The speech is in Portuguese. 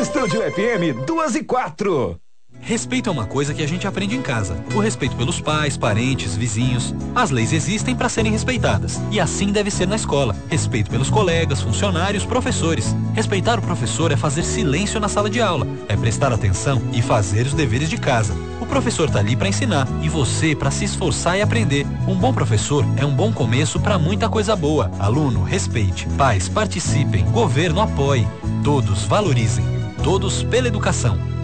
Estúdio FM 2 e 4. Respeito é uma coisa que a gente aprende em casa. O respeito pelos pais, parentes, vizinhos. As leis existem para serem respeitadas. E assim deve ser na escola. Respeito pelos colegas, funcionários, professores. Respeitar o professor é fazer silêncio na sala de aula. É prestar atenção e fazer os deveres de casa. O professor tá ali para ensinar e você para se esforçar e aprender. Um bom professor é um bom começo para muita coisa boa. Aluno, respeite. Pais, participem. Governo, apoie. Todos valorizem. Todos pela educação.